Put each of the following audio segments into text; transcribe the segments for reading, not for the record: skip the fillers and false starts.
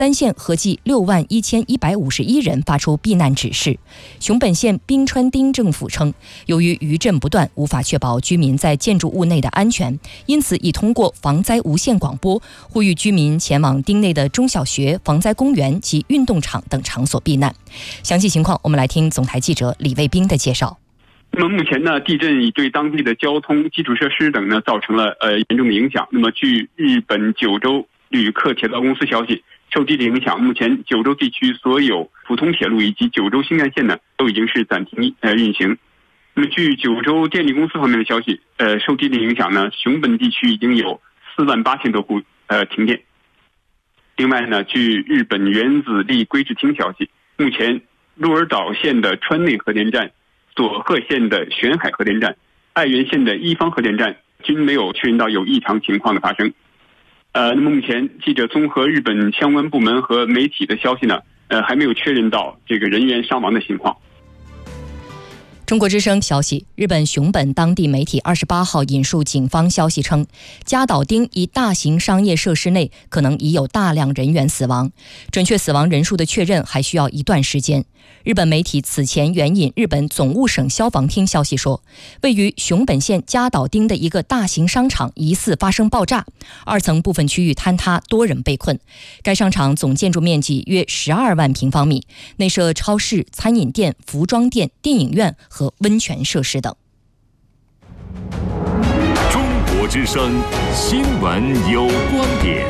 单县合计61151人发出避难指示。熊本县滨川町政府称，由于余震不断，无法确保居民在建筑物内的安全，因此已通过防灾无线广播呼吁居民前往町内的中小学、防灾公园及运动场等场所避难。详细情况，我们来听总台记者李卫兵的介绍。 那么目前呢，地震已对当地的交通、基础设施等呢造成了严重的影响。那么据日本九州旅客铁道公司消息，受地震影响，目前九州地区所有普通铁路以及九州新干线呢都已经是暂停运行。那么据九州电力公司方面的消息，受地震影响呢，熊本地区已经有48000多户停电。另外呢，据日本原子力规制厅消息，目前鹿儿岛县的川内核电站、佐贺县的玄海核电站、爱媛县的伊方核电站均没有确认到有异常情况的发生。那么目前记者综合日本相关部门和媒体的消息呢，还没有确认到这个人员伤亡的情况。 中国之声消息，日本熊本当地媒体28号引述警方消息称，加岛町一大型商业设施内可能已有大量人员死亡，准确死亡人数的确认还需要一段时间。日本媒体此前援引日本总务省消防厅消息说，位于熊本县加岛町的一个大型商场疑似发生爆炸，2层部分区域坍塌，多人被困。该商场总建筑面积约12万平方米，内设超市、餐饮店、服装店、电影院和温泉设施等。 中国之声新闻有观点。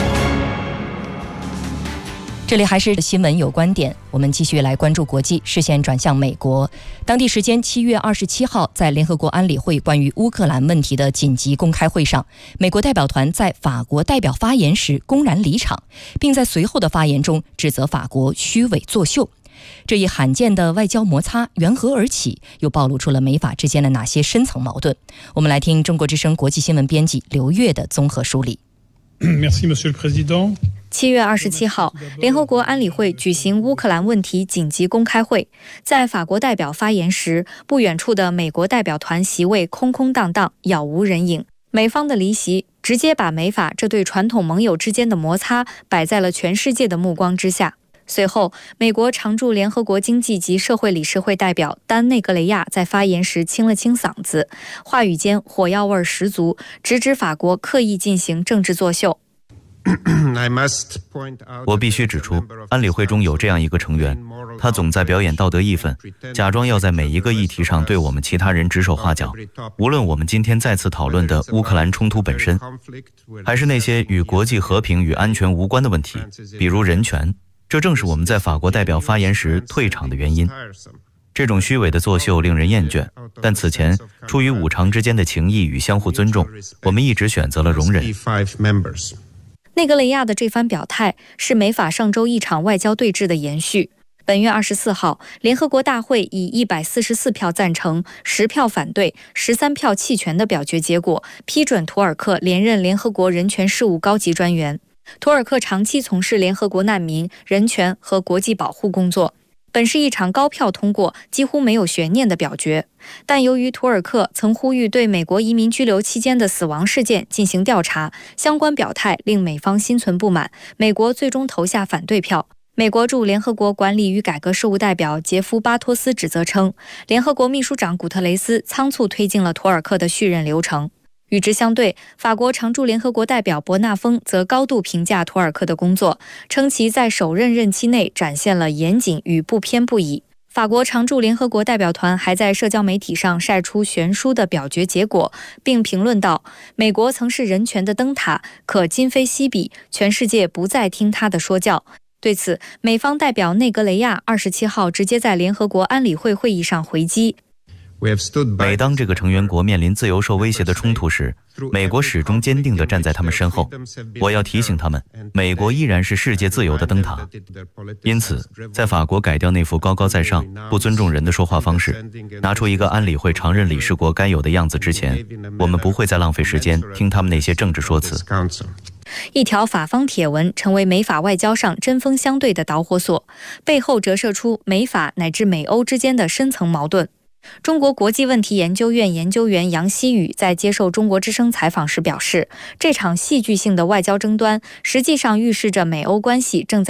这里还是新闻有观点，我们继续来关注国际，视线转向美国。当地时间7月27号，在联合国安理会关于乌克兰问题的紧急公开会上，美国代表团在法国代表发言时公然离场，并在随后的发言中指责法国虚伪作秀。这一罕见的外交摩擦缘何而起，又暴露出了美法之间的哪些深层矛盾？我们来听中国之声国际新闻编辑刘越的综合梳理。 Merci, Monsieur le Président。 7月27号，联合国安理会举行乌克兰问题紧急公开会。在法国代表发言时，不远处的美国代表团席位空空荡荡，杳无人影。美方的离席直接把美法这对传统盟友之间的摩擦摆在了全世界的目光之下。随后，美国常驻联合国经济及社会理事会代表丹内格雷亚在发言时清了清嗓子，话语间火药味十足，直指法国刻意进行政治作秀。 我必须指出，安理会中有这样一个成员，他总在表演道德义愤，假装要在每一个议题上对我们其他人指手画脚。无论我们今天再次讨论的乌克兰冲突本身，还是那些与国际和平与安全无关的问题，比如人权，这正是我们在法国代表发言时退场的原因。这种虚伪的作秀令人厌倦，但此前出于五常之间的情谊与相互尊重，我们一直选择了容忍。 内格雷亚的这番表态是美法上周一场外交对峙的延续。本月24号，联合国大会以144票赞成、10票反对、13票弃权的表决结果，批准图尔克连任联合国人权事务高级专员。图尔克长期从事联合国难民、人权和国际保护工作，本是一场高票通过、几乎没有悬念的表决。但由于图尔克曾呼吁对美国移民拘留期间的死亡事件进行调查，相关表态令美方心存不满，美国最终投下反对票。美国驻联合国管理与改革事务代表杰夫·巴托斯指责称，联合国秘书长古特雷斯仓促推进了图尔克的续任流程。与之相对，法国常驻联合国代表伯纳丰则高度评价图尔克的工作，称其在首任任期内展现了严谨与不偏不倚。法国常驻联合国代表团还在社交媒体上晒出悬殊的表决结果，并评论道：“美国曾是人权的灯塔，可今非昔比，全世界不再听他的说教。”对此，美方代表内格雷亚27号直接在联合国安理会会议上回击。 每当这个成员国面临自由受威胁的冲突时，美国始终坚定地站在他们身后。我要提醒他们，美国依然是世界自由的灯塔。因此，在法国改掉那副高高在上、不尊重人的说话方式，拿出一个安理会常任理事国该有的样子之前，我们不会再浪费时间听他们那些政治说辞。 一条法方帖文成为美法外交上针锋相对的导火索，背后折射出美法乃至美欧之间的深层矛盾。 中国国际问题研究院研究员杨希宇在接受中国之声采访时表示，这场戏剧性的外交争端实际上预示着美欧关系正在